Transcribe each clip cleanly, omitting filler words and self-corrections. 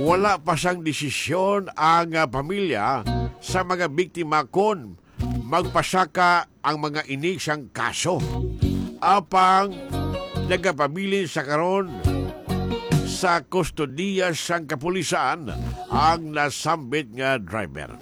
wala pa siyang desisyon ang pamilya sa mga biktima kon magpasaka ang mga ini siyang kaso. Apang nagapabilin sa karon sa kustodiya sang kapulisan ang nasambit nga driver.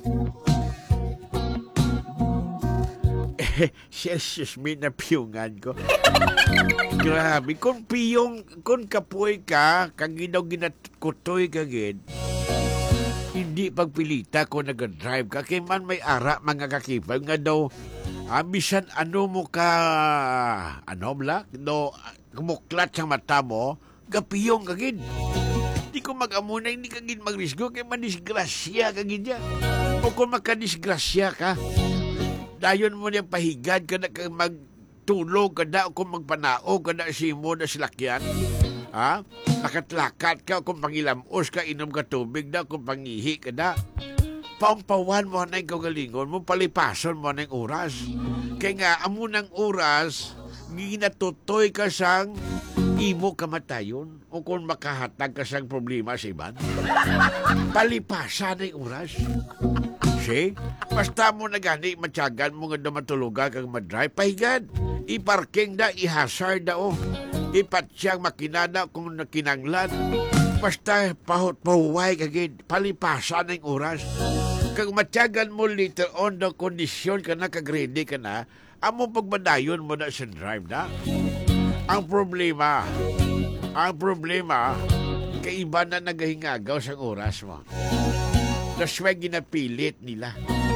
Jesus, may napiyungan ko. Grabe, kung kapoy ka, kang ginatkutoy ka gid, hindi pagpilita kung nag-drive ka, kay man may ara mga kakipag nga daw, bisan ano mo ka, kumuklat sa mata mo, gapiyong ka gid. Hindi ko mag-amuna, hindi ka gid magrisgo, kay manisgrasya ka gid yan. O kung makadisgrasya ka, dayon mo niyang pahigad ka na magtulog ka na o kung magpanaog ka na simo na silakyan. Ha? Nakatlakat ka kung pangilamos ka, inom ka tubig na kung pangihi ka na. Paumpawan mo na yung kagalingon mo, palipason mo na yung oras. Kaya nga, amo ng oras, ginatutoy ka sang imo kamatayon o kung makahatag ka sang problema sa iban. Palipasan na yung oras. See? Basta mo na gani, matyagan mo nga na matulugan kang madrive, pahigad. I-parking na, i-hazard na ipatsyang makinada kung nakinanglan. Basta pahuway kagid, palipasan na yung oras. Kag matyagan mo later on na kondisyon ka na, kag-ready ka na, amo pagbadayon mo na sa drive na. Ang problema, kaiba na nagahingagaw sa oras mo. That's why ginapilit nila.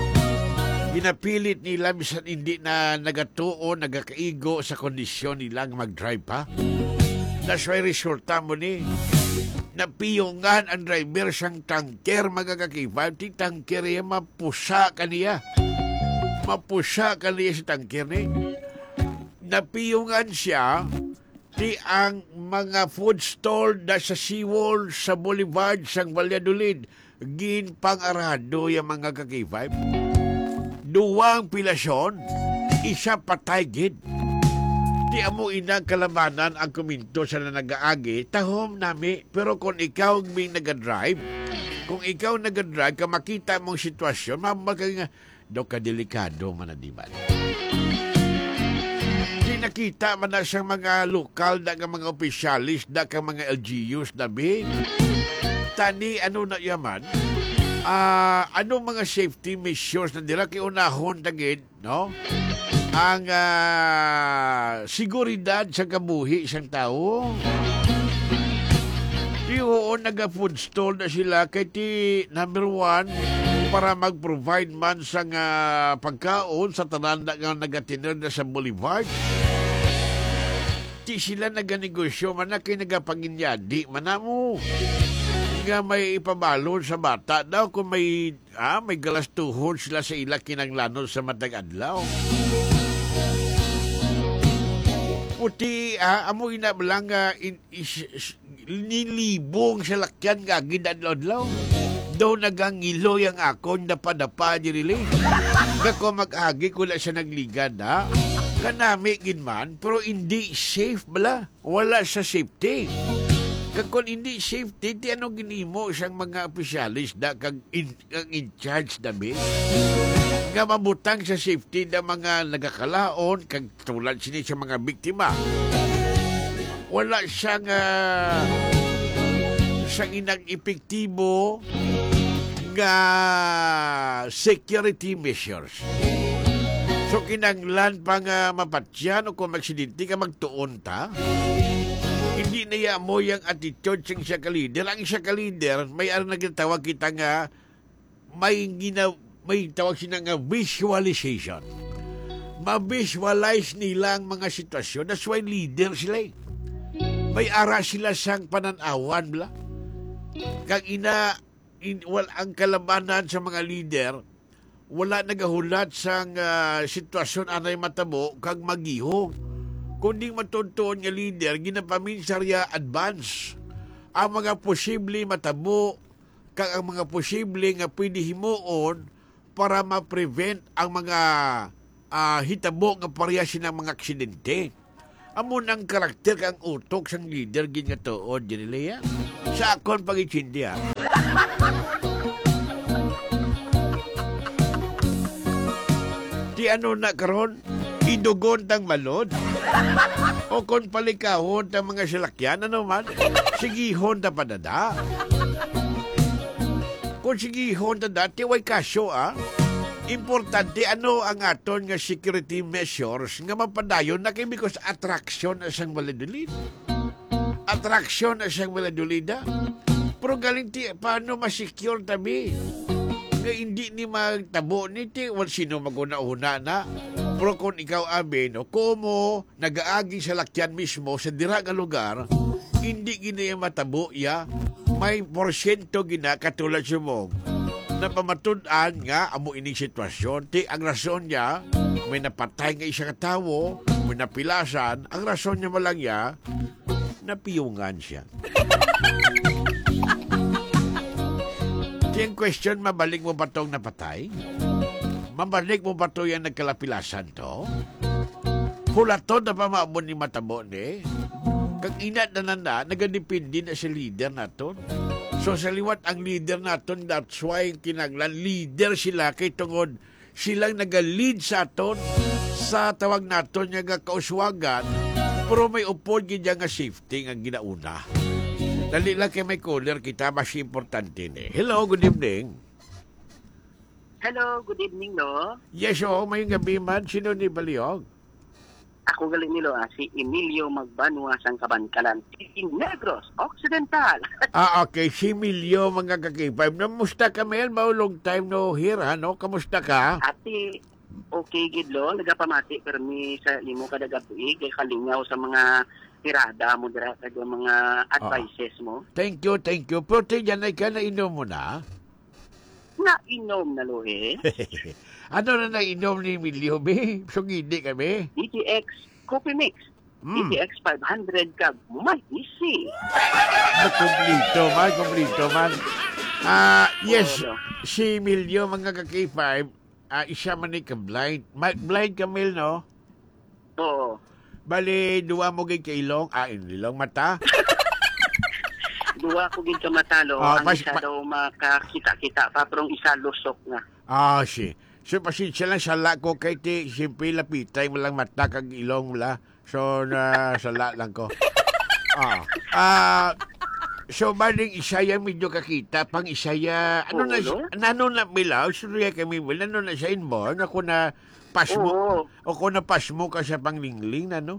Bisan hindi na nagatuo, nagakaigo sa kondisyon nilang mag-drive pa. That's why resulta mo ni napiyungan ang driver siyang tangker magkakakipag. Ti tangker yan, mapusa ka niya sa tangker ni. Napiyungan siya ti ang mga food stall na sa seawall sa Boulevard sang Valladolid. Gin pang-arado yung mga kakipag. Duwang pilasyon, isa patay gid. Di amo inang kalamanan ang kuminto sa nag-aagi, tahom nami. Pero kung ikaw may nag-drive, ka makita mong sitwasyon, mamagay nga, do ka delikado man na diba? Di nakita man na siyang mga lokal na mga opisyalis, na mga LGUs na bin. Tani, ano na yaman? Ano mga safety measures na nila kiunahon tagid, no? Ang seguridad sa kabuhi isang tao. Diyo naga-food stall na sila kay ti number 1 para mag-provide man sa pagkaon sa tanan na nagatiner na sa Boulevard. Ti sila naganegosyo man na kay nagapanginyadi man na mo. Nga may ipabalon sa bata daw kung may galastuhon sila sa ila kinanglanon sa matag adlaw. Puti, amo inabalang nilibong sa lakyan nga ginadlaw. Daw nagangilo yung akon napadapa dirili. Kako mag-agi ko lang siya nagligad ha. Kanami ginman, pero hindi safe bala. Wala sa safety. Kung hindi safety, di ano ginimo siyang mga opisyalis na kang in charge na bin. Nga mabutang sa safety na mga nagakalaon, kag tulad sini sa mga biktima. Wala siyang inang epektibo nga security measures. So kinanglan pa nga mapatsyan o kung magsidinti ka magtuon ta, hindi na mo yung attitude siyang siya ka-leader. Ang siya ka-leader, may nagtawag kita nga, may tawag siya nga visualization. Ma-visualize nilang mga sitwasyon. That's why leader sila eh. May ara sila sang pananawan bla. Kag ang kalabanan sa mga leader, wala nagahulat sang sitwasyon anay matabo kag magiho. Kundi matuntuon nga leader, ginapaminsarya advance ang mga posible matabo kag ang mga posible nga pwede himuon para ma-prevent ang mga hitabo nga parehas ng mga aksidente. Amo ng karakter kang utok sang leader gin nga tuod dinilaya. Sa akon pag-itindihan. Di ano na karon? Idugon tang malod? O kon palikahon tang mga salakyan, ano man? Sigihon ta padada? Kung sigihon ta dati, way kasyo, Importante ano ang aton nga security measures nga mapadayon na kay because attraction asang maladulid. Attraction asang maladulida. Pero galing ti, paano masecure tabi? Nga hindi ni magtabo ni ti, wal sino maguna-una na. Pero kung ikaw no, kumo nagaagi sa lakyan mismo sa dira nga lugar, hindi ginaya matabo ya, may porsyento gina katulad sumong. Na pamatud-an nga amo ining sitwasyon, ti ang rason niya, may napatay nga isang tawo, may napilasan, ang rason niya malang ya, napiyungan siya. Tiyang question, mabalik mo ba itong napatay? Mabalik mo ba ito yung nagkalapilasan to? Hulato na pa maabon ni matabo ni? Kag ina na nagadipindi na si leader naton. So sa liwat ang leader naton, that's why kinaglan leader sila kay tungod silang naga-lead sa aton sa tawag naton nga kauswagan, pero may upod gidya nga safety nga ginauna. Dali lang kay may caller kita, mas importante ni. Hello, good evening. Hello, good evening, no? Yes, may gabi man. Sino ni Baliog? Ako galing nilo, si Emilio Magbanua sang Kabankalan, Negros Occidental. Okay. Si Emilio, mga kakipay. Namusta ka, Mel? Long time no here, no? Kamusta ka? Ati, okay, gidlo. Nagapamati, pero mi sa imo kadagabi, kay kalingaw sa mga tirada mo, dira sa mga advices mo. Thank you. Pero tiyan ay ka, nainom mo na? Nainom na lo, Ano na nainom ni Emilio, be? So, hindi kami? DTX Coffee Mix. DTX 500 kag may easy. Kumplito man. Yes, si Emilio, mga kaki-5, isa man ni ka-blind. Blind ka, Mil, no? Oo. Bali, duwa mo gay kailong, ilong mata. Duwa ko gid ka matalo, ang isa daw makakita-kita pa, pero isa lusok nga. So, pasensya lang, sala ko kay ti, simple lapitay mo lang mata kag ilong mo la. So, sala lang ko. So, baling isaya medyo kakita, pang isaya, ano na siya, nano na milaw, surya kami, nano na siya inborn, ako na pasmo, ako na pasmo ka sa panglingling, ano?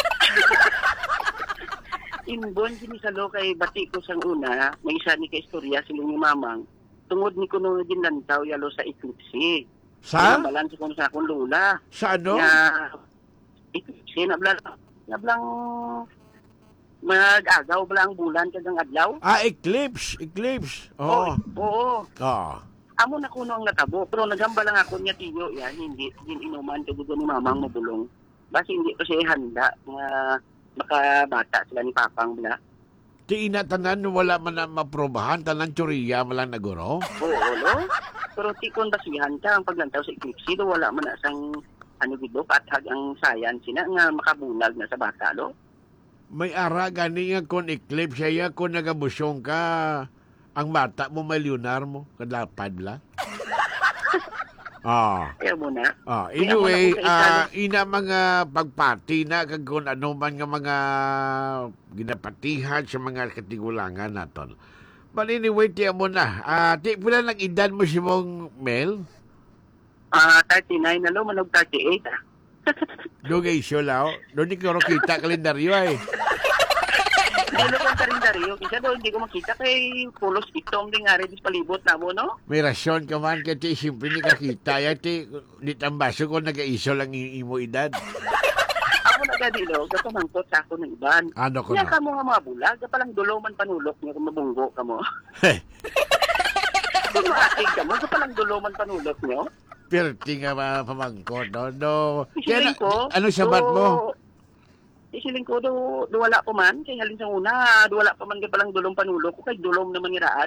Inborn, sinisalo kay bati ko sang una, may isa ni ka-istorya, silang ni mamang, tungod ni ko nung ginlantaw yalo sa Eclipse. Sa? Balan sa kung sa akong lula. Sa ano? Eclipse, nablang mag-agaw bala ang bulan kagang adlaw. Eclipse. Oo. Oo. Oo. Amo na kuno ang natabo, pero nagamba lang ako niya tiyo, yan, hindi inuman kasi ni mamang mabulong. Basi hindi ko siya handa nga makabata sila ni Papang bala. Ti inatanan, wala man na maprobahan, tanan tsuriya malang naguro? Oo, no? Pero ti kon basihan ka ang paglantaw sa Eclipse, do wala man na sang gido, patag ang science na nga makabulag na sa bata, lo? May ara gani nga kon eclipse siya kung nagabusyong ka ang bata mo milyunar mo kadlapad la. Ayaw mo na. Anyway, ina mga pagpati na kag kung ano man nga mga ginapatihan sa mga katigulangan naton. But anyway, tiya mo na. Ti pula lang edad mo si mong Mel? 39 na lo, manog 38 Dugay siya lao. Doon di ko kita kalendaryo ay. Dilo kong kalendaryo. Kisa doon hindi ko makita kay pulos itong di nga rin palibot na mo, no? May rasyon ka man kasi simple ni kakita. Ti di tambaso ko nag-iso lang imo edad. Ako nagadilo, kapamangkot sa ako ng iban. Ano ko Kaya na? ka mo nga mga bulag, palang dulo man panulok niya kung mabunggo ka mo. Kung maakig ka mo, palang dulo man panulok niyo. Pirti nga pamangkot, no? Isiling ko. Ano sabat mo? Isiling ko, do wala pa man. Kaya halin sa una, do wala pa man ka palang dulong panulok ko. Kay dulong naman iraan.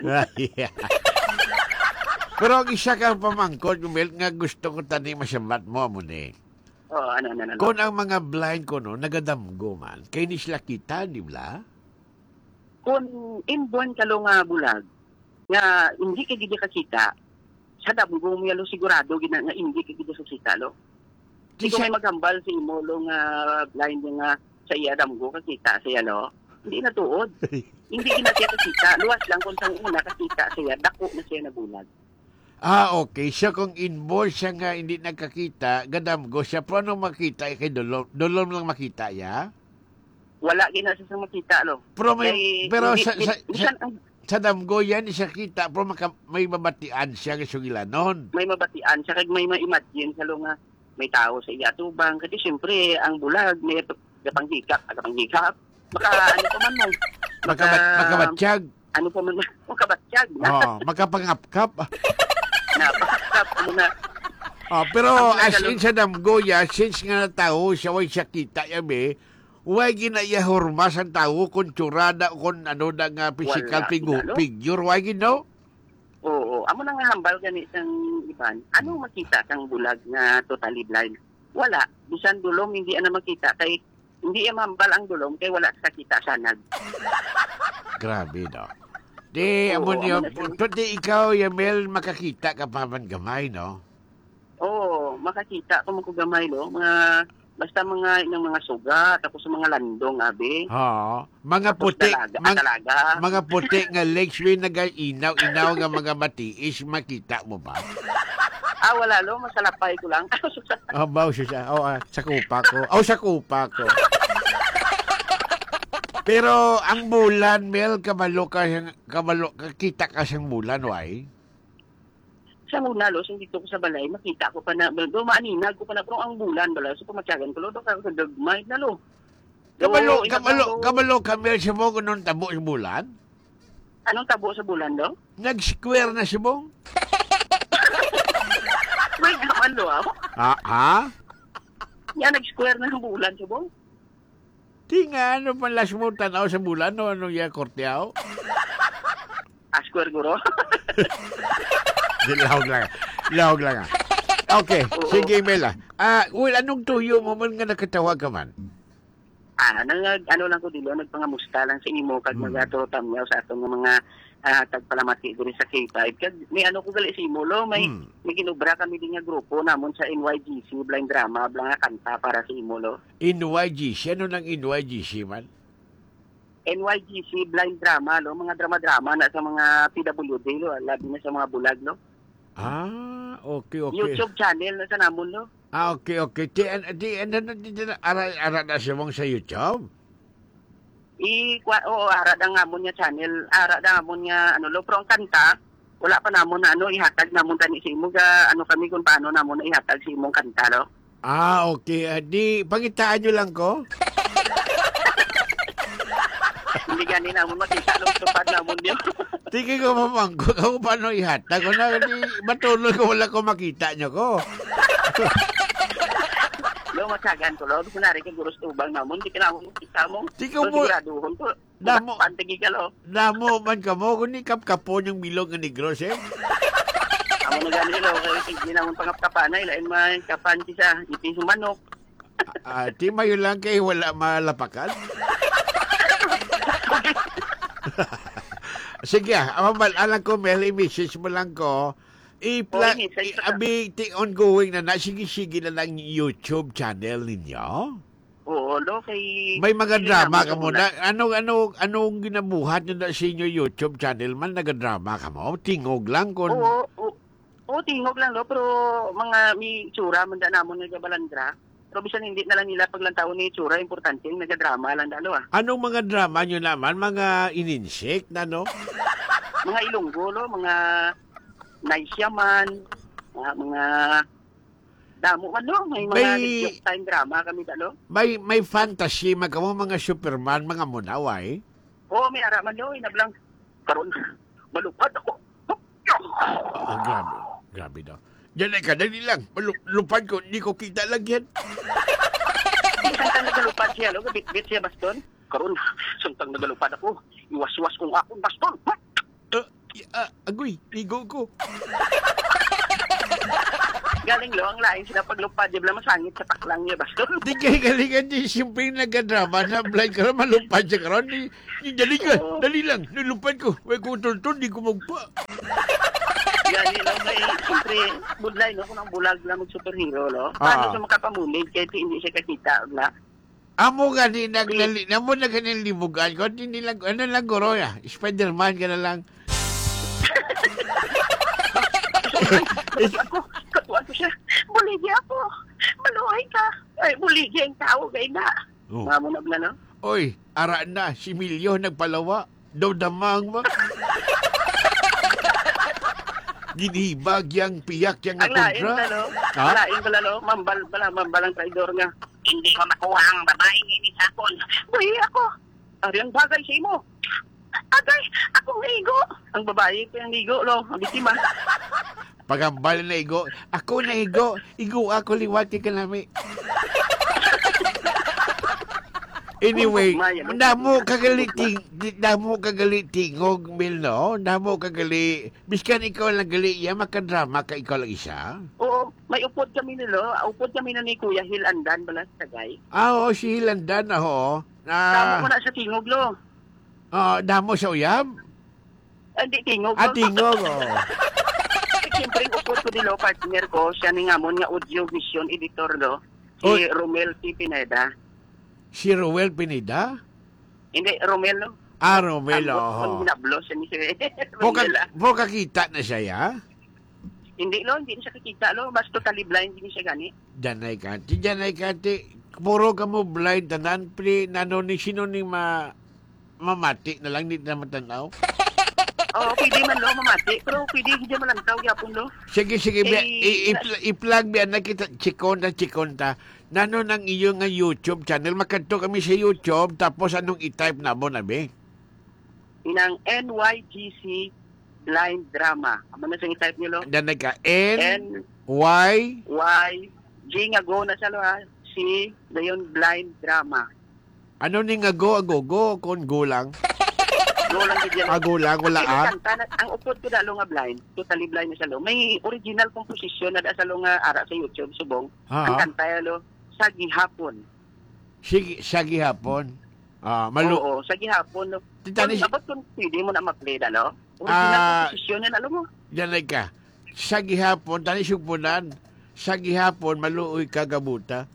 Pero ang isa kang pamangkot, Mel, nga gusto ko tani masabat mo ni. Ano. Kung ang mga blind ko, no, nagadamgo man, kay ni sila kita, di ba? Kung inborn ka lo nga bulag, nga hindi ka gid kakita sa dabgo mo yalo sigurado gina nga hindi ka gid kakita lo. Di ko may maghambal sa imo lo nga blind nga sa iya damgo kakita sa lo. Hindi na tuod. Hindi gina siya kakita. Luwas lang kung saan una kakita siya, dako na siya nabulag. Okay. So, kung involved siya nga hindi nagkakita, gadamgo siya, paano makita kay Dulom? Dulom lang makita, ya? Wala gina siya sa makita, lo. Pero Kaya, sa damgo yan, siya kita, pero may mabatian siya nga sugilanon. may mabatian siya, kag may ma-imagine sa lo nga may tao sa iya tubang. Kasi siyempre, ang bulag, may kapanghikap. Maka, ano pa man mo? Makabatsyag. Ano pa man mo? Makabatsyag na. Makapangapkap. Napakap, ano na. Pero as in sa damgo ya, since nga na tao, siya way siya kita yabe, way ginaya hormas ang tao kung tsurada, kung ano na nga physical figure, way gino? Oo, amo na nga hambal gani sang iban. Ano makita kang bulag nga totally blind? Wala. Bisan dulom hindi ana makita kay hindi mambal ang dulom kay wala sa kita sanag. Grabe no. Di amo niyo, pati ikaw Yamel makakita ka pa man gamay no. Oo, makakita ko magkugamay lo, basta mga inang mga suga tapos mga landong abi. Mga Tapos puti, dalaga. mga puti nga legs way nagainaw-inaw nga mga matiis, makita mo ba? Wala lo, masalapay ko lang. Baw siya. Sa kupa ko. Sa kupa ko. Pero ang bulan, Mel, kabalo, kita ka siyang bulan, why? Sa muna lo, sing dito ko sa balay, makita ko pa na, maaninag ko pa na, pero ang bulan bala, so pumatyagan ko lo, doon ka dagmay na lo. Kabalo, Mel, siya mo kung nung tabo sa bulan? Anong tabo sa bulan lo? Nag-square na siya mo? Wait naman lo, Ha? Yan, nag-square na ng bulan siya mo? Di nga, ano pa last mo tanaw sa bulan, no? Ano yung korteaw? Square guro? Lahog lang. Okay, sige Mela. Anong tuyo mo man nga nakatawag ka man? Ano lang ko dilo, nagpangamusta lang sa imo, kag magaturotam niya sa atong mga tagpalamati diri sa K5. Kag may ano ko gali sa imo lo, may ginubra kami din nga grupo namon sa NYGC Blind Drama, blang nga kanta para sa imo lo. NYGC? Ano ng NYGC man? NYGC Blind Drama lo, mga drama-drama na sa mga PWD lo, labi na sa mga bulag lo. Okay. YouTube channel na sa namon lo. Okay. Ara na siya mong sa YouTube? Ara da nga mo niya channel, ara da nga mo niya, ano lo, pero ang kanta, wala pa namon na, ihatag namon tani sa imo, kami kung paano namon na ihatag sa imong kanta lo. Okay. Di, pangitaan nyo lang ko? Hindi gani namon makita lo, tupad namon niyo. Tingin ko mamangko, ako paano ihatag ko na, matulog ko, wala ko makita nyo ko. Lo, matyagan ko lo, kunwari ka guros tubang namon, di ka namon makita mo. Di ko mo, siguraduhon ko, pantigi ka lo. Damo man ka mo, kung ikap-kapon yung bilog ng negros Amo na gani lo, kaya hindi namon pangapkapanay, lain man kapan sa ipisong manok. Di mayo lang kay wala malapakan. Sige, alam ko, Mel, i-message mo lang ko. Ongoing na sige na lang YouTube channel ninyo. Oo, lo, kay... May mga drama ka mo na. Anong ginabuhat nyo na sa inyo YouTube channel man? Nagadrama ka mo? Tingog lang kon. Oo, tingog lang, lo. Pero may tsura, manda namon nagabalandra. Pero bisan hindi na lang nila paglantaw ni tsura, importante yung nagadrama lang dalo Anong mga drama nyo naman? Mga ininsect na, no? Mga Ilonggo, lo. Mga Naisyaman. Mga damo man, lo. May mga time drama kami dalo. May fantasy, magkamo mga Superman, mga munaway? Oo, may araman, lo. Inablang, karon malupad ako. Grabe daw. Yan ay kadali lang. Lupad ko, hindi ko kita lang yan. Santang nagalupad siya, lo. Bit siya baston. Karon, santang nagalupad ako. Iwas-iwas kong akong baston. Agoy, ligo ko. Galing lo, ang lain sila paglupad. Di ba masangit sa paklang niya, basta. Di kay galingan di siyempre nagkadrama na blind ka rin, malupad siya karon. Di dali ka, dali lang, nalupad ko. May kutultol, di ko magpa. Yan, may, siyempre, budlay, no? Kung ang bulag lang mag-superhero, no? Paano siya makapamulig kahit hindi siya kakita, na? Amo nga ni namo na ganyan libugan ko, hindi lang, ano lang guro ya, Spider-Man ka na lang. Ako, katuan ko siya. Buligi ako. Maluhay ka. Ay, buligi ang tao, gay na. Mamo na bala, no? Oy, ara na, si Milyo nagpalawa. Daw damang mo. Ginibag yang piyak yang ang lain nakontra. ka, no? Ang lain ka, no? Mambal ang traidor nga. Hindi ko makuha ang babae ni Sakon. Buhi ako. Ari ang bagay sa imo. Agay, akong naigo. Ang babae ko yung naigo, no? Ang biktima. Pagambal na igo. Ako na igo. Igo ako liwati ka nami. Anyway, damo kagali tingog Mil, no? Damo kagali. Biskan ikaw lang gali, ya makadrama ka ikaw lang isa. Oo, may upod kami nilo. Upod kami na ni Kuya Hilandan balas tagay. Oo, si Hilandan na ho. Tama ko na sa tingog, lo. Damo sa uyab? Hindi, tingog. Tingog, Siyempre, upod ko nilo, partner ko. Siya ni ngamon nga audio vision editor, lo. Si Romel T. Pineda. Si Ruel Pineda? Hindi, Romel, no? Romel, Ang binablo siya ni si Po kakita na siya, ya? Hindi, lo. Hindi siya kakita, lo. Basta totally blind, hindi siya gani. Janay kati. Puro ka mo blind, tanan, nano ni sino ni mamati na lang, hindi na matanaw. Oo, pwede man, lo, mamati. Pero pwede hindi malantaw, yapon, lo. Sige, i-plug biya na kita, chikonta. Nano ng iyo nga YouTube channel, makanto kami sa YouTube, tapos anong i-type na mo na, be? Inang NYGC Blind Drama. Ano na siyang i-type niyo, lo? Janay ka, Y, G nga go na siya, lo, ha? C, dayon Blind Drama. Ano ni nga go, kung go lang? Go lang din yan. Go lang, wala Ang upod ko dalo nga blind, totally blind na siya, lo. May original composition na sa lo nga ara sa YouTube, subong. Ang kanta, lo, sa gihapon. Sige, sa gihapon. Oo, sa gihapon, lo. Dapat kung pwede mo na ma-play, lo. Original composition na, lo mo. Janay ka, sa gihapon, tani sugpunan, sa gihapon, maluoy ka gabuta.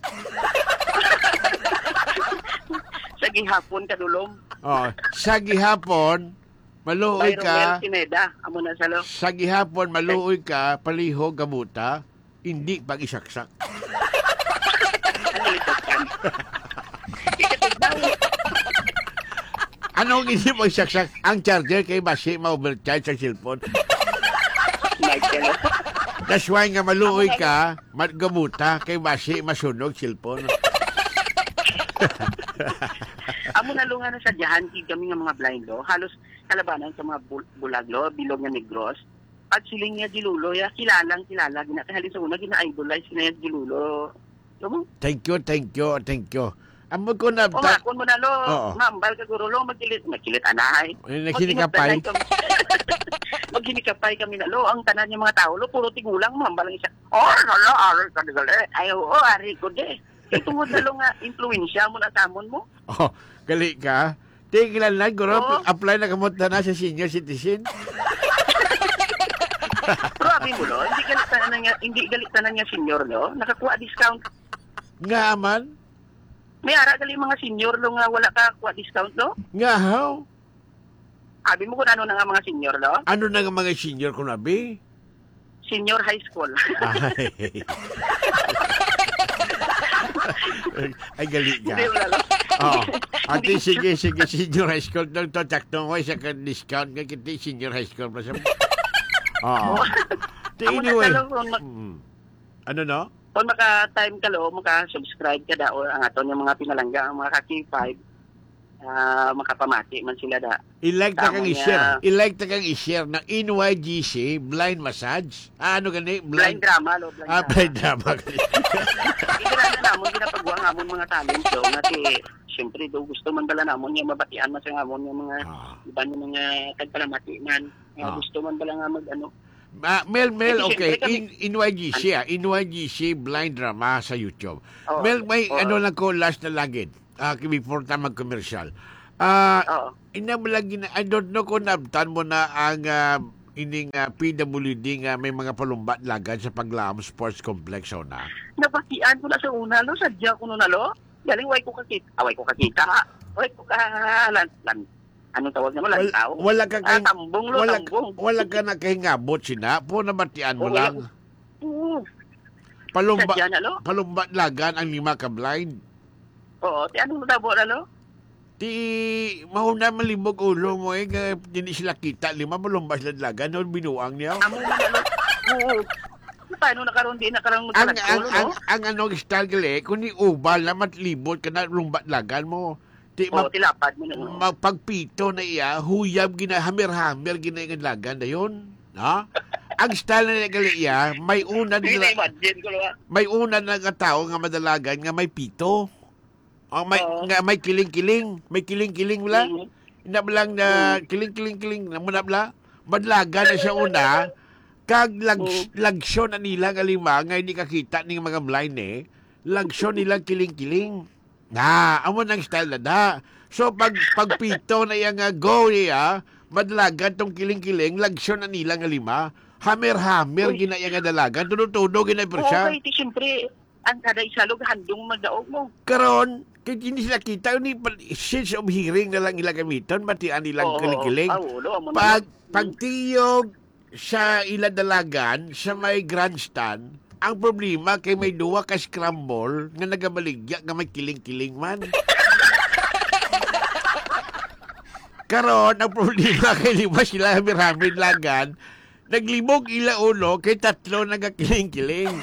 Sa gihapon ka dulom. Sa gihapon, maluoy ka. Romel Pineda, amo na sa lo. Sa gihapon, maluoy ka, palihog gabuta, hindi pag-isaksak. Anong hindi pag-isaksak? Ang charger kay basi ma-overcharge sa cellphone. That's why nga maluoy ka, gabuta, kay basi masunog cellphone. Amo na lunga na sa diyan kami nga mga blind, lo. Halos kalabanan sa mga bulag, lo, bilog nga Negros. At siling niya Gilulo, ya kilala. Ginakahalin sa una, gina-idolize niya Gilulo. Thank you. Amo ko na... Umakon mo na, lo. Mambal ka guro, lo. Magkilit anahay. Naghinikapay. Maghinikapay kami na, lo. Ang tanan niya mga tao, lo. Puro tigulang, mambal ang isa. Nalo, aral ka nagala. Ari ko de. Itungod na lo nga, influensya mo na samon mo. Gali ka. Tigilan lang, guro. Apply na kamot na sa senior citizen. Pero abi mo, lo. Hindi galit na niya senior, lo. Nakakuha discount. Nga man. May ara gali mga senior, lo, nga wala ka kuha discount, lo. Nga, how? Abi mo kung ano na nga mga senior, lo. Ano na nga mga senior ko, nabi? Senior high school. Ay, gali ka. Ate, sige, senior high school. Nung to, taktong ko, isa ka discount ka, kita senior high school pa sa... Anyway. Ano, no? Kung maka-time ka, lo, maka-subscribe ka da, o ang aton yung mga pinalangga, ang mga ka-K5, makapamati man sila da. I-like ta kang i-share ng NYGC Blind Massage. Ano gani? Blind drama, lo. Blind drama. Itirana namon, ginapagawa nga amon mga talent, lo. Ngati, siyempre, do gusto man bala namon yung mabatian man sa amon yung mga iba yung mga tagpalamati man. Gusto man bala nga Mel, Kasi okay. siyempre In YGC, in YGC blind drama sa YouTube. Oo. Mel, may Oo. ano lang ko last na lagid. Before tayo mag-commercial. Oo. I don't know kung nabtan mo na ang ining PWD nga may mga palumbat lagad sa Paglaom Sports Complex o na. Napakian ko na sa una, lo. Sadya ko na, lo. Galing, way ko kakita. Way ko anong tawag naman? Lantaw? Wala ka kay Tambong, lo. Tambong. wala ka na kay ngabot sina. Po nabatian mo Oo, lang. Oo. Palumbat Sadya na, lo. palumbat lagan ang 5 ka blind. Oo. Ti anong tabo na, lo? Ti mahuna malibog ulo mo nga hindi sila kita 5 malumbat sila lagan no binuang niya. Amo mo na, lo. Oo. Paano nakaroon din nakaroon Ang magkalagto, lo? ang ano style gali kun ni ubal na matlibot ka na lumbat lagan mo. Ti Oo, tilapad mo na, lo. magpagpito na iya, huyab hammer-hammer ginaigadlagan na yun. No? Ang style na gali iya, may una Hindi nila, na imagine ko, lo. may una na nga tao nga madalagan nga may pito. May Oo. nga may kiling-kiling, may kiling-kiling wala. Mhm. Inabalang na kiling-kiling-kiling na munabla. Madlagan na siya una, kag lagsyon na nila nga 5 nga hindi kakita ning mga blind lagsyon nila kiling-kiling. Amo nang style na da. So pagpito na yang go niya, madlagan tong kiling-kiling, lagsyon na nila nga 5. Hammer-hammer gina yang dalagan, tudo-tudo gina Oo, siya. kay ti siyempre, ang kada isalog, handong magdaog mo. Karon, kaya hindi sila kita, ni sense of hearing na lang ila gamiton, batian nilang kiling-kiling. Ulo, amo na. Pagtiyog sa ila dalagan, sa may grandstand, ang problema kay may duwa ka scramble nga nagabaligya nga may kiling-kiling man. Karon, ang problema kay lima sila hamir-hamir lagan, naglibog ila ulo kay 3 nagakiling-kiling.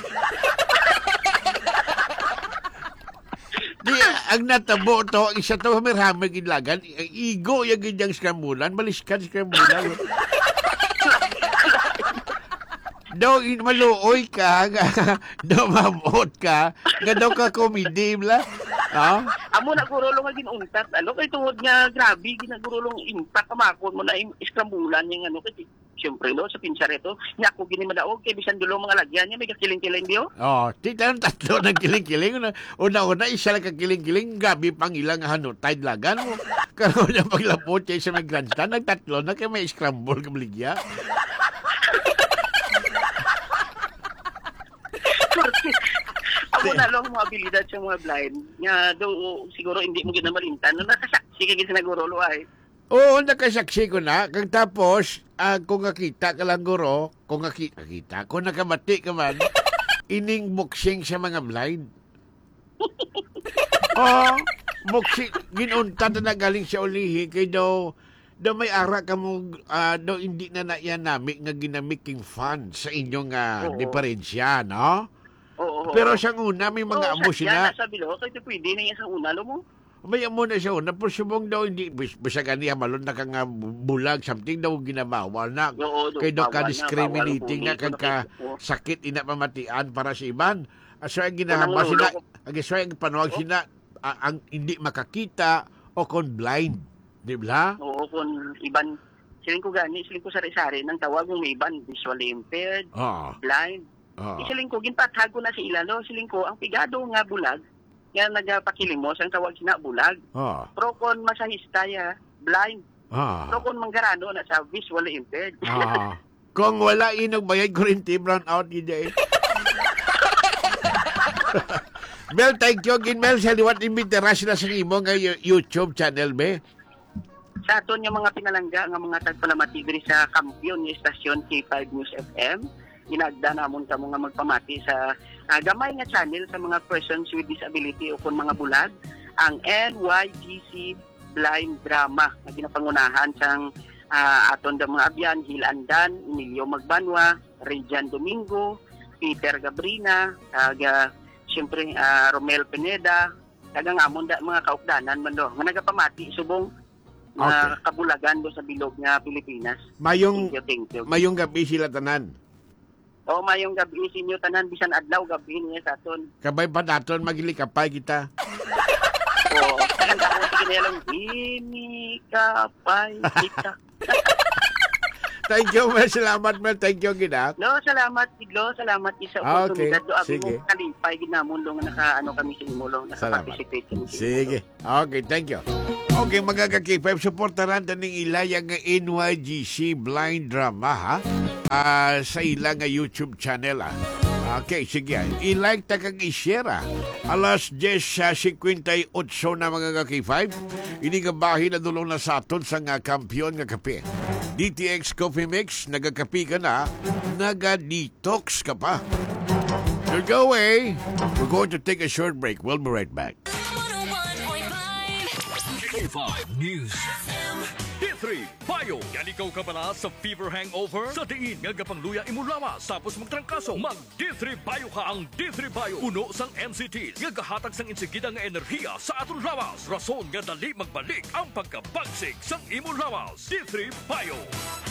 Di, ang natabo to, isa to hamir-hamir gidlagan, igo yung gidyang scrambulan, baliskan scrambulan. Daw maluoy ka, daw mamot ka, nga daw ka komedi bla. Amo na gurulong nga ginuntat. Ano kay tungod nga grabe ginagurulong impact kamakon mo na iskrambulan yung ano kay siyempre lo sa pinsareto. Nya ako gini madaog kay bisan dulo mga lagyan niya may kakiling-kiling dio. Tita ng 3 ng kiling-kiling. Una isa lang kakiling-kiling, gabi pang ilang hanutay lagan mo. Karon niya paglapot siya sa may grandstand, nag 3 na kay may scramble kabaligya. Ako na lang mga abilidad sa mga blind. Nga daw siguro hindi mo ginamalintan. No, nakasaksi ka gisa nagurulo ay. Oo, nakasaksi ko na. Kag tapos, kung nakita ka lang guro, kung nakita, kung nakamati ka man, ining boxing sa mga blind. Boxing, ginunta na galing sa ulihi, kay daw may ara ka mo, daw hindi na yan namin nga ginamiking fun sa inyong diferensya, no? Oo. Pero sa una, may mga amo sila. Nasa bilo, kaya pwede na yan sa una, lo mo. May amo na siya una, pero subong daw hindi, bisa ka niya, malon na ka nga bulag, something daw ginabawal na. Kaya daw ka discriminating na, kag sakit ina pamatian para sa iban. So, ang ginahamba sila, ang panawag sila, ang hindi makakita o kon blind. Di ba? Oo, kung iban, siling ko sari-sari, ng tawag yung may iban, visually impaired, blind. Siling ko, ginpatag ko na si ilalo, siling ko, ang pigado nga bulag, nga nagpakilimos, ang tawag sina bulag. Pero kung masahista ya, blind. Pero kung manggarano na sa visually impaired. Kung wala inog bayad, kurinti, brown out, hindi. Mel, thank you again, Mel. Sa liwat imbiteras na sa imo nga YouTube channel, be. Sa aton yung mga pinalangga, nga mga tagpalamati diri sa kampiyon ng estasyon K5 News FM, inagda namon kamo nga magpamati sa gamay nga channel sa mga persons with disability o kung mga bulag, ang NYGC Blind Drama na ginapangunahan sang aton da mga abyan, Hil Andan, Emilio Magbanwa, Rejan Domingo, Peter Gabrina, siyempre Romel Pineda, tagang amon da mga kaupdanan man do nga nagapamati subong mga kabulagan do sa bilog nga Pilipinas. Thank you. Mayong gabi sila tanan. Mayong gabi sinyo tanan bisan adlaw gabi niya sa aton. Kabay pa daton magilikapay kita. Tanan ako sige lang ginikapay kita. Thank you, Mel. Salamat, Mel. Thank you, gina. No, salamat, Iglo. Salamat isa Okay, oportunidad. Abi sige. mo kalipay, ginamulong, kami sa imulong, nakaparticipate kami sa Sige. Okay, thank you. Okay, mga ka-K5, supportaran taning ilaya nga NYGC Blind Drama, ha? Sa ilang YouTube channel, ha? Okay, sige. I-like ta kang i-share, ha? Alas 10:58 na mga ka-K5. Ini nga bahin na dulong na sa aton sa nga kampiyon nga kape. DTX Coffee Mix, nagakapi ka na, naga-detox ka pa. Don't go away. We're going to take a short break. We'll be right back. 101.5 News D3 Bayo. Yan ikaw ka pala sa fever hangover? Sa diin nga gapangluya imulawas tapos magtrangkaso. Mag D3 Bayo ka. Ang D3 Bayo uno sang NCT nga gahatag sang insigida nga enerhiya sa aton lawas. Rason nga dali magbalik ang pagkabagsik sang imulawas. D3 Bayo.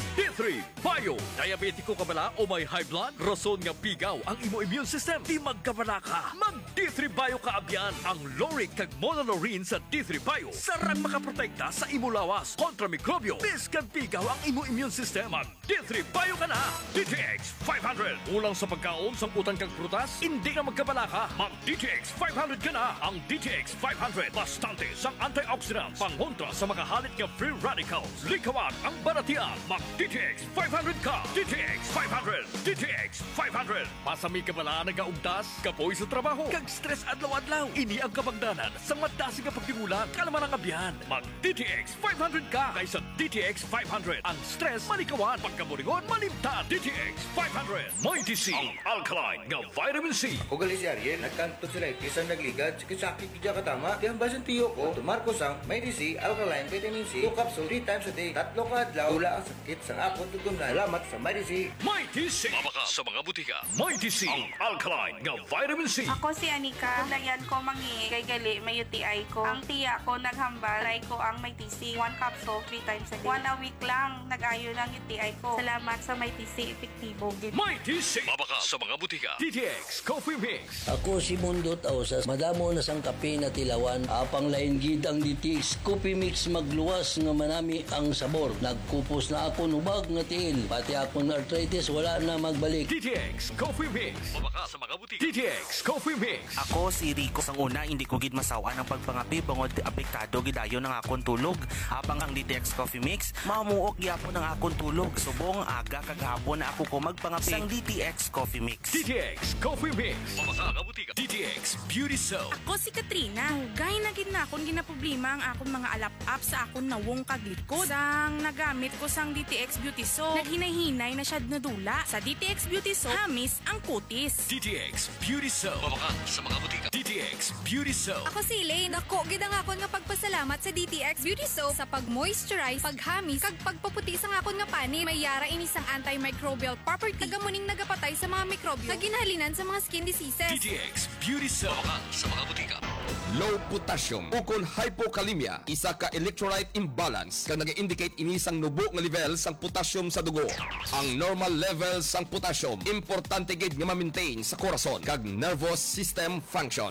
D3 Bayo. Diabetiko ka bala o may high blood? Rason nga pigaw ang imo immune system. Di magkabala ka. Mag D3 Bayo ka abyan. Ang Loric kag Monolaurin sa D3 Bayo. Sarang makaprotekta sa imo lawas kontra mikrobyo. Biskan pigaw ang imo immune system. Mag D3 Bayo ka na. DTX 500. Ulang sa pagkaon sang utang kag prutas. Hindi na magkabala ka. Mag DTX 500 ka na. Ang DTX 500. Bastante sang antioxidants. Pangontra sa makahalit nga free radicals. Likawat ang baratian. Mag DTX 500 ka. DTX 500. DTX 500. Pasami ka bala nagaugtas. Kapoy sa trabaho. Kag stress adlaw-adlaw. Ini ang kabangdanan sa madasi nga pagtingulan. Kalaman ang abyan. Mag DTX 500 ka. Kaysa DTX 500. Ang stress malikawan. Pagkaburingon malimtan. DTX 500. Mighty C. Ang alkaline nga vitamin C. Ako gali si Ariel, nagkanto sila isang nagligad, sakit kidya katama. Di ang basan tiyo ko, tumarko sang may DC, alkaline, vitamin C, 2 capsule 3 times a day. 3 ka adlaw, wala ang sakit sa akot tutunan. Salamat sa may DC. Mighty C. Mabaka sa mga butika. Mighty C. Ang alkaline nga vitamin C. Ako si Anika. Lagyan ko mangi kay gali may UTI ko. Ang tiya ko naghambal. Try ko ang may TC. 1 capsule 3 times a day. 1 a week lang nag-ayo ng UTI ko. Salamat sa may TC. Epektibo. Mighty C. Mabaka sa mga butika. DTX Coffee Mix. Ako si Mundo Tausas, madamo na sang kape na tilawan, apang lain gid ang DTX Coffee Mix magluwas nga manami ang sabor. Nagkupos na ako nubag nga tiil, pati akong arthritis wala na magbalik. DTX Coffee Mix. Mabaka sa mga butika. DTX Coffee Mix. Ako si Rico. Sang una, hindi ko gid masawa ng pagpangapi bangod apektado gidayon ng akong tulog. Habang ang DTX Coffee Mix, mamuok gyapon ng akong tulog. Subong aga kagahapon na ako ko magpangapi sang DTX Coffee Mix. DTX Coffee Mix. Mabaka sa mga butika. DTX Beauty Soap. Ako si Katrina. Hugay na gid na akong ginaproblema ang akong mga alap-up sa akong nawong kaglikod. Sang nagamit ko sang DTX Beauty Soap, naghinay-hinay na siya nadula. Sa DTX Beauty Soap, hamis ang kutis. DTX Beauty Soap. Mabaka sa mga butika. DTX Beauty Soap. Ako si Elaine. Dako gid ang akon nga pagpasalamat sa DTX Beauty Soap sa pag-moisturize, paghamis, kag pagpaputi sa akon nga pani. May yara ini sang antimicrobial property. Tagamuning nagapatay sa mga mikrobyo nga ginahalinan sa mga skin diseases. DTX Beauty Soap. Mabaka sa mga butika. Low potassium ukol hypokalemia, isa ka electrolyte imbalance kang nag-indicate ini sang nubo nga level sang potassium sa dugo. Ang normal level sang potassium importante gid nga ma-maintain sa korason kag nervous system function.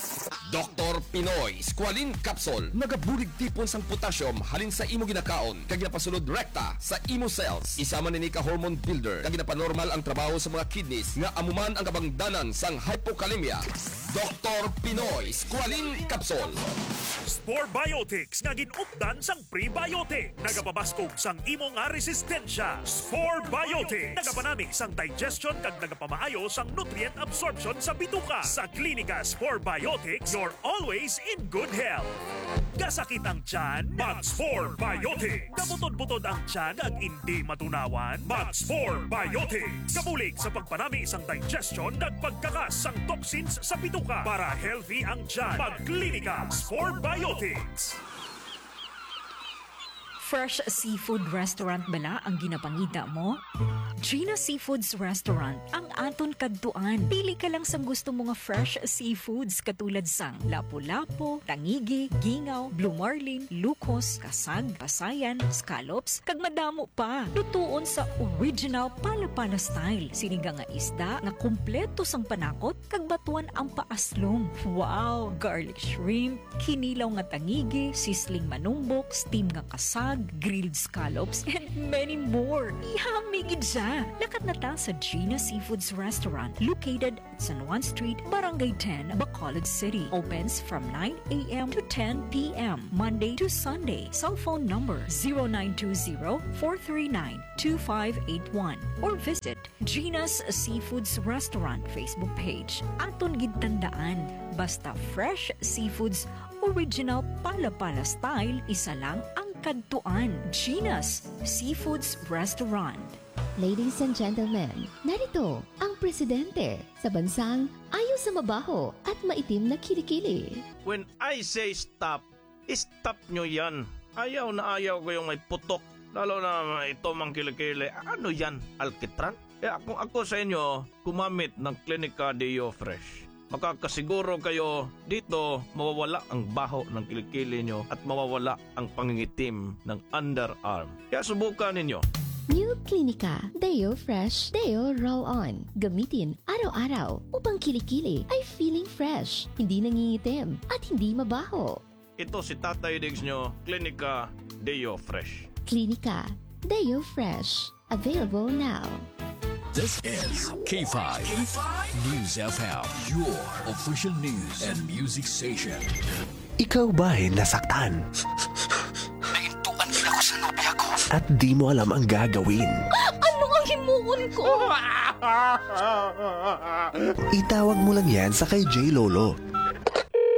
Dr. Pinoy Squalene Capsule nagabulig tipon sang potassium halin sa imo ginakaon kag ginapasulod rekta sa imo cells. Isa man ini ka hormone builder kag ginapanormal ang trabaho sa mga kidneys nga amuman ang kabangdanan sang hypokalemia. Dr. Pinoy Squalene Capsule. Spore Biotics nga ginupdan sang prebiotic. Nagapabaskog sang imo nga resistensya. Spore Biotics nagapanami sang digestion kag nagapamaayo sang nutrient absorption sa bituka. Sa klinika Spore Biotics, you're always in good health. Kasakit ang tiyan? Mag-Spore Biotics. Kabutod-butod ang tiyan ag hindi matunawan? Mag-Spore Biotics. Kabulig sa pagpanami sang digestion ag pagkakas sang toxins sa bituka para healthy ang tiyan. Mag-klinika Spore Biotics. Fresh Seafood Restaurant bala ang ginapangita mo? Gina Seafoods Restaurant ang aton kadtuan. Pili ka lang sa gusto mo nga fresh seafoods katulad sang lapu-lapu, tangigi, gingaw, blue marlin, lukos, kasag, pasayan, scallops, kag madamo pa. Lutuon sa original pala-pala style. Sinigang nga isda nga kumpleto sang panakot kag batuan ang paaslong. Wow! Garlic shrimp, kinilaw nga tangigi, sisling manumbok, steam nga kasag, grilled scallops, and many more. Yummy gid siya. Lakat na ta sa Gina Seafoods Restaurant, located at San Juan Street, Barangay 10, Bacolod City. Opens from 9 a.m. to 10 p.m. Monday to Sunday. Cell phone number 0920-439-2581 or visit Gina's Seafoods Restaurant Facebook page. Aton gid tandaan, basta fresh seafoods, original pala-pala style, isa lang ang kadtuan. Gina's Seafoods Restaurant. Ladies and gentlemen, narito ang presidente sa bansang ayaw sa mabaho at maitim na kilikili. When I say stop, stop nyo yan. Ayaw na ayaw ko yung may putok. Lalo na ito mang kilikili. Ano yan? Alkitran? Kung ako sa inyo, gumamit ng Clinica Deo Fresh. Makakasiguro kayo dito mawawala ang baho ng kilikili nyo at mawawala ang pangingitim ng underarm. Kaya subukan ninyo. New Clinica Deo Fresh Deo Roll-On. Gamitin araw-araw upang kilikili ay feeling fresh, hindi nangingitim at hindi mabaho. Ito si Tatay Diggs nyo, Clinica Deo Fresh. Clinica Deo Fresh. Available now. This is K5 News FM, your official news and music station. Ikaw ba'y nasaktan? Naintuan din ako sa nobya ko. At di mo alam ang gagawin? Ano ang himuon ko? Itawag mo lang yan sa kay J. Lolo.